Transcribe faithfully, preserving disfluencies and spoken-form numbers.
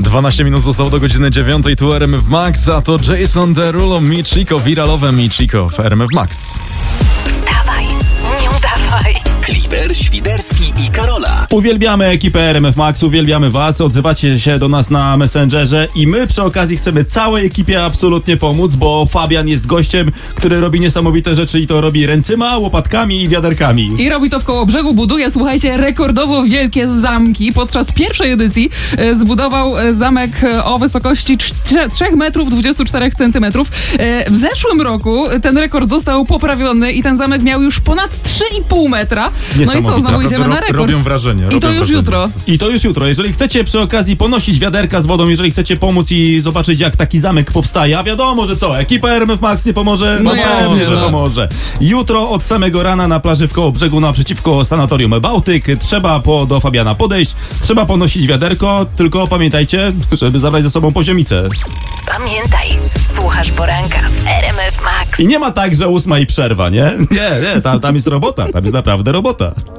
dwanaście minut zostało do godziny dziewiątej, tu R M F Max, a to Jason Derulo, Michiko, wiralowe Michiko w R M F Max. Wstawaj, nie udawaj. Kliber, Świderski i Karola. Uwielbiamy ekipę R M F Max, uwielbiamy was, odzywacie się do nas na Messengerze i my przy okazji chcemy całej ekipie absolutnie pomóc, bo Fabian jest gościem, który robi niesamowite rzeczy i to robi ręcyma, łopatkami i wiaderkami. I robi to w Kołobrzegu, buduje, słuchajcie, rekordowo wielkie zamki. Podczas pierwszej edycji e, zbudował e, zamek e, o wysokości trzy metrów dwadzieścia cztery centymetrów. E, w zeszłym roku ten rekord został poprawiony i ten zamek miał już ponad trzy i pół metra. No i co, znowu idziemy na rekord. Robią wrażenie. I to już wrażenie. jutro. I to już jutro. Jeżeli chcecie przy okazji ponosić wiaderka z wodą, jeżeli chcecie pomóc i zobaczyć, jak taki zamek powstaje, a wiadomo, że co, ekipa R M F Max nie pomoże? No No ja pewnie, wiem, że no. pomoże. Jutro od samego rana na plaży w Kołobrzegu naprzeciwko Sanatorium Bałtyk trzeba po, do Fabiana podejść, trzeba ponosić wiaderko, tylko pamiętajcie, żeby zabrać ze sobą poziomicę. Pamiętaj, słuchasz poranka w R M F Max. I nie ma tak, że ósma i przerwa, nie? Nie, nie, tam, tam jest robota, tam jest naprawdę robota.